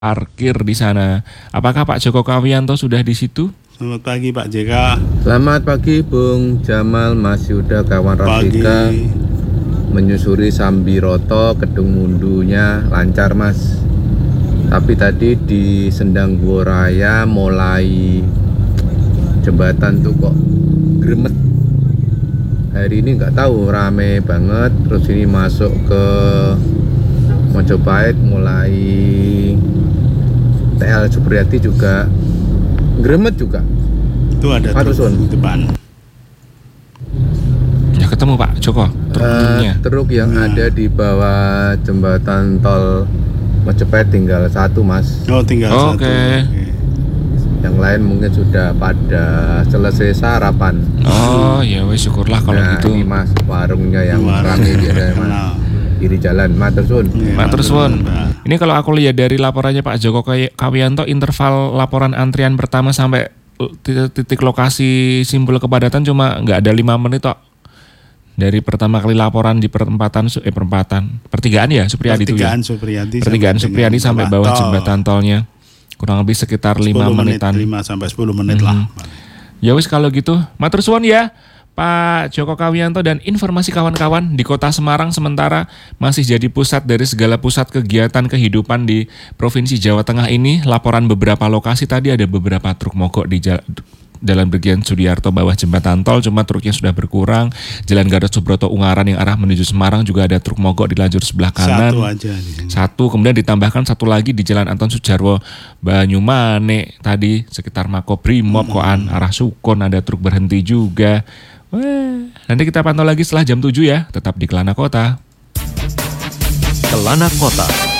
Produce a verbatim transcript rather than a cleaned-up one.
parkir di sana. Apakah Pak Joko Kawiyanto sudah di situ? Selamat pagi Pak J K. Selamat pagi Bung Jamal, Mas Yuda, kawan Rafika. Menyusuri Sambiroto, Kedung Mundunya lancar Mas. Tapi tadi di Sendang Raya mulai jembatan tuh kok gremet. Hari ini nggak tahu, rame banget. Terus ini masuk ke Mojopahit mulai T L Supriyadi juga gremet juga. Itu ada truk di depan. Ya ketemu Pak Joko truknya. Uh, truk yang nah. ada di bawah jembatan tol Mojopahit tinggal satu Mas. Oh tinggal oh, satu. Okay. Yang lain mungkin sudah pada selesai sarapan. Oh ya wes syukurlah kalau nah, gitu. Ini Mas warungnya yang ramai biasanya Mas. Kiri jalan, matur suwun. Ya, matur suwun. Ini kalau aku lihat dari laporannya Pak Joko Kawiyanto, interval laporan antrian pertama sampai titik lokasi simbol kepadatan cuma nggak ada lima menit kok. Dari pertama kali laporan di perempatan eh perempatan pertigaan ya Supriyadi itu ya. Pertigaan Supriyadi. Pertigaan Supriyadi sampai bawah jembatan tolnya. Kurang lebih sekitar lima menitan. lima sampai sepuluh menit hmm. lah. Ya wis kalau gitu, matur suwun ya Pak Joko Kawiyanto, dan informasi kawan-kawan di Kota Semarang sementara masih jadi pusat dari segala pusat kegiatan kehidupan di Provinsi Jawa Tengah ini. Laporan beberapa lokasi tadi ada beberapa truk mogok di jalan Jalan Brigjen Sudiarto bawah jembatan tol, cuma truknya sudah berkurang. Jalan Gatot Subroto Ungaran yang arah menuju Semarang juga ada truk mogok di lajur sebelah kanan. Satu aja. Satu, kemudian ditambahkan satu lagi di Jalan Anton Sujarwo Banyumane tadi sekitar Makobrimob hmm. koan arah Sukon ada truk berhenti juga. Wah, nanti kita pantau lagi setelah jam tujuh ya, tetap di Kelana Kota. Kelana Kota.